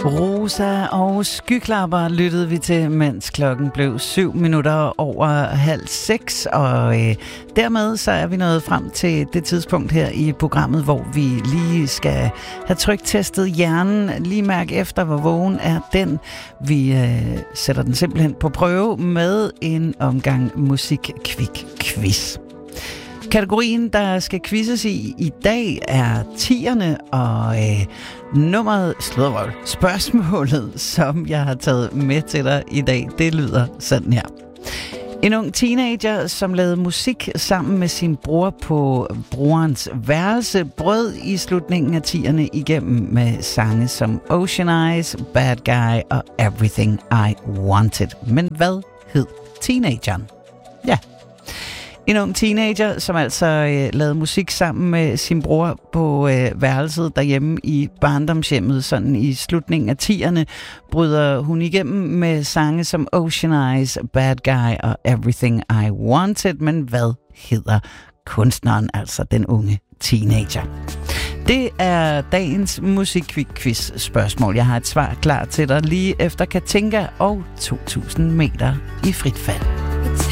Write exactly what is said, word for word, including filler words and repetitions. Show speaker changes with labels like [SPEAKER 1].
[SPEAKER 1] Rosa og Skyklapper lyttede vi til, mens klokken blev syv minutter over halv seks, og øh, dermed så er vi nået frem til det tidspunkt her i programmet, hvor vi lige skal have tryktestet hjernen, lige mærke efter, hvor vågen er den. Vi øh, sætter den simpelthen på prøve med en omgang musik-kvik-quiz. Kategorien, der skal quizzes i i dag, er tierne, og øh, nummeret, sluddervøl, spørgsmålet, som jeg har taget med til dig i dag, det lyder sådan her. En ung teenager, som lavede musik sammen med sin bror på brorens værelse, brød i slutningen af tierne igennem med sange som Ocean Eyes, Bad Guy og Everything I Wanted. Men hvad hed teenageren? Ja. En ung teenager, som altså øh, lavede musik sammen med sin bror på øh, værelset derhjemme i barndomshjemmet, sådan i slutningen af tierne, bryder hun igennem med sange som Ocean Eyes, Bad Guy og Everything I Wanted. Men hvad hedder kunstneren, altså den unge teenager? Det er dagens musik-quiz spørgsmål. Jeg har et svar klar til dig lige efter Katinka og to tusind meter i frit fald.